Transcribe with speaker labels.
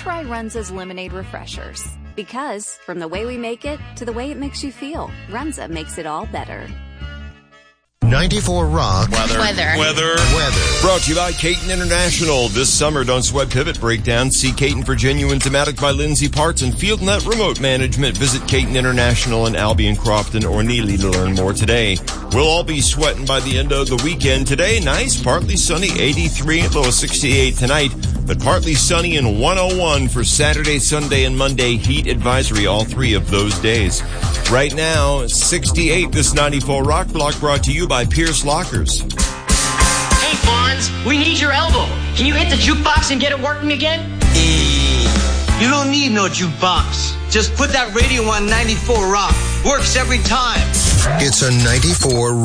Speaker 1: try Runza's Lemonade Refreshers. Because from the way we make it to the way it makes you feel, Runza makes it all better.
Speaker 2: 94 Rock.
Speaker 3: Weather.
Speaker 4: Brought to you by Caton International. This summer, don't sweat pivot breakdown. See Caton for Genuine Thematic by Lindsay Parts and FieldNet Remote Management. Visit Caton International in Albion, Crofton, or Neely to learn more today. We'll all be sweating by the end of the weekend. Today, nice, partly sunny, 83, low of 68 tonight. But partly sunny and 101 for Saturday, Sunday, and Monday. Heat advisory all 3 of those days. Right now, 68. This 94 Rock Block brought to you by Pierce Lockers.
Speaker 5: Hey, Fonz, we need your elbow. Can you hit the jukebox and get it working again?
Speaker 6: You don't need no jukebox. Just put that radio on 94 Rock. Works every time.
Speaker 2: It's a 94